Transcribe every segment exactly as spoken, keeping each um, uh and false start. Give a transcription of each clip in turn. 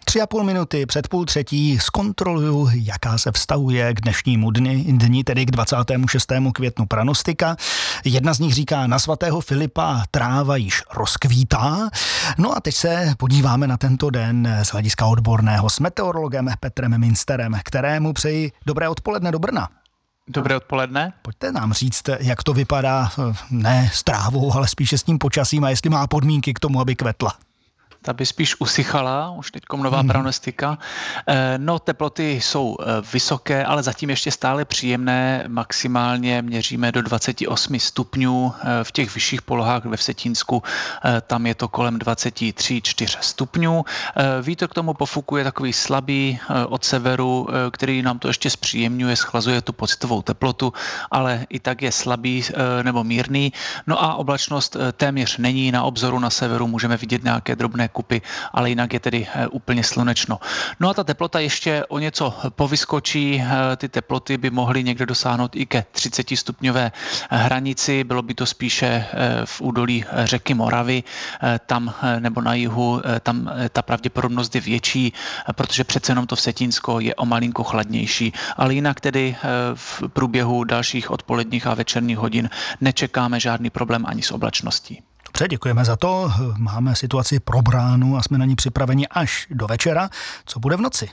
Tři a půl minuty před půl třetí zkontroluju, jaká se vztahuje k dnešnímu dni, dni tedy k dvacátému šestému květnu pranostika. Jedna z nich říká, na svatého Filipa tráva již rozkvítá. No a teď se podíváme na tento den z hlediska odborného s meteorologem Petrem Münsterem, kterému přeji dobré odpoledne do Brna. Dobré odpoledne. Pojďte nám říct, jak to vypadá ne s trávou, ale spíše s tím počasím a jestli má podmínky k tomu, aby kvetla. Ta by spíš usychala, už teďkom nová hmm. pranostika. No, teploty jsou vysoké, ale zatím ještě stále příjemné. Maximálně měříme do dvacet osm stupňů v těch vyšších polohách ve Vsetínsku. Tam je to kolem dvacet tři čtyři stupňů. Vítr k tomu pofukuje takový slabý od severu, který nám to ještě zpříjemňuje, schlazuje tu pocitovou teplotu, ale i tak je slabý nebo mírný. No a oblačnost téměř není. Na obzoru na severu můžeme vidět nějaké drobné kupy, ale jinak je tedy úplně slunečno. No a ta teplota ještě o něco povyskočí. Ty teploty by mohly někde dosáhnout i ke třiceti stupňové hranici. Bylo by to spíše v údolí řeky Moravy, tam nebo na jihu, tam ta pravděpodobnost je větší, protože přece jenom to Vsetínsko je o malinko chladnější. Ale jinak tedy v průběhu dalších odpoledních a večerních hodin nečekáme žádný problém ani s oblačností. Dobře, děkujeme za to. Máme situaci probránu a jsme na ní připraveni až do večera. Co bude v noci?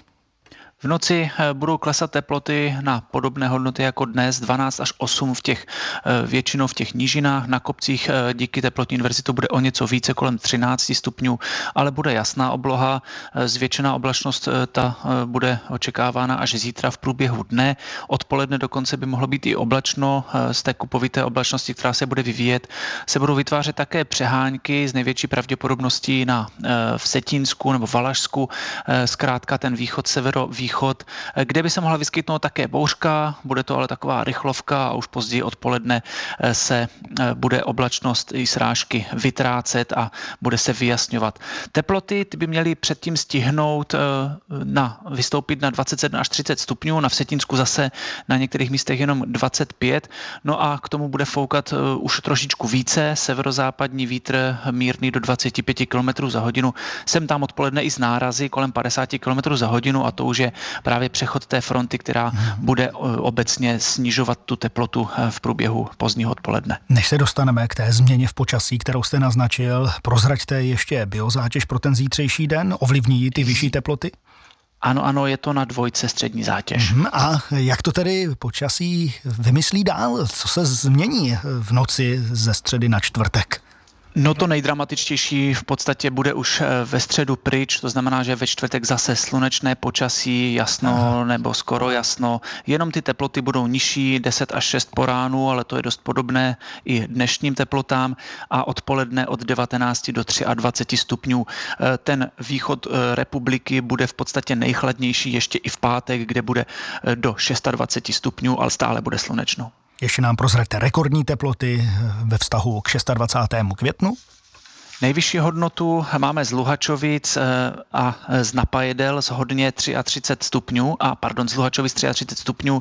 V noci budou klesat teploty na podobné hodnoty jako dnes, dvanáct až osm v těch, většinou v těch nížinách. Na kopcích díky teplotní inverzi to bude o něco více, kolem třináct stupňů, ale bude jasná obloha. Zvětšená oblačnost ta bude očekávána až zítra v průběhu dne. Odpoledne dokonce by mohlo být i oblačno. Z té kupovité oblačnosti, která se bude vyvíjet, se budou vytvářet také přehánky s největší pravděpodobností na Vsetínsku nebo Valašsku. Zkrátka ten východ, severo, východ, kde by se mohla vyskytnout také bouřka, bude to ale taková rychlovka a už později odpoledne se bude oblačnost i srážky vytrácet a bude se vyjasňovat. Teploty by měly předtím stihnout na, vystoupit na dvacet sedm až třicet stupňů, na Vsetínsku zase na některých místech jenom dvacet pět, no a k tomu bude foukat už trošičku více, severozápadní vítr mírný do dvacet pět kilometrů za hodinu, sem tam odpoledne i z nárazy kolem padesát kilometrů za hodinu a to už je právě přechod té fronty, která bude obecně snižovat tu teplotu v průběhu pozdního odpoledne. Než se dostaneme k té změně v počasí, kterou jste naznačil, prozraďte ještě biozátěž pro ten zítřejší den, ovlivní ty vyšší teploty? Ano, ano, je to na dvojce střední zátěž. A jak to tedy počasí vymyslí dál? Co se změní v noci ze středy na čtvrtek? No to nejdramatičtější v podstatě bude už ve středu pryč, to znamená, že ve čtvrtek zase slunečné počasí, jasno Aha. nebo skoro jasno, jenom ty teploty budou nižší, deset až šest po ránu, ale to je dost podobné i dnešním teplotám a odpoledne od devatenáct do dvacet tři stupňů. Ten východ republiky bude v podstatě nejchladnější ještě i v pátek, kde bude do dvacet šest stupňů, ale stále bude slunečno. Ještě nám prozraďte rekordní teploty ve vztahu k dvacátému šestému květnu. Nejvyšší hodnotu máme z Luhačovic a z Napajedel z hodně třicet tři stupňů a pardon, z Luhačovic třicet tři stupňů,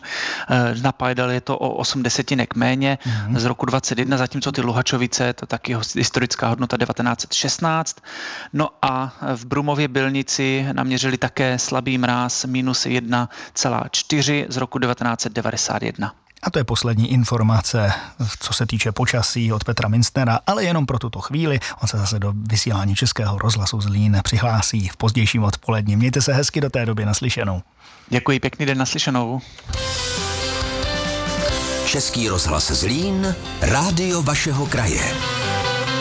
z Napajedel je to o osm desetinek méně mm. z roku dvacet jedna, zatímco ty Luhačovice, to taky historická hodnota devatenáct šestnáct. No a v Brumově Bylnici naměřili také slabý mráz minus jedna celá čtyři z roku devatenáct devadesát jedna. A to je poslední informace, co se týče počasí od Petra Münstera, ale jenom pro tuto chvíli. On se zase do vysílání Českého rozhlasu Zlín přihlásí v pozdějším odpolední. Mějte se hezky do té doby, naslyšenou. Děkuji, pěkný den, naslyšenou. Český rozhlas Zlín, rádio vašeho kraje.